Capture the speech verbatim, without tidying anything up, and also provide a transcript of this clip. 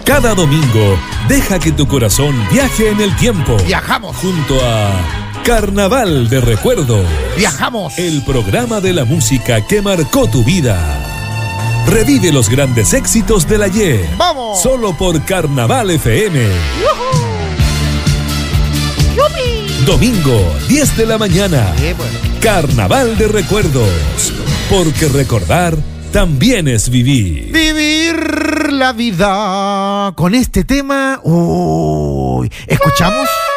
Cada domingo, deja que tu corazón viaje en el tiempo. Viajamos. Junto a Carnaval de Recuerdos. Viajamos. El programa de la música que marcó tu vida. Revive los grandes éxitos del ayer. ¡Vamos! Solo por Carnaval F M. ¡Yujú! ¡Yupi! Domingo, diez de la mañana. Sí, bueno. Carnaval de Recuerdos. Porque recordar también es vivir. Vivir la vida con este tema. Uy, ¿escuchamos?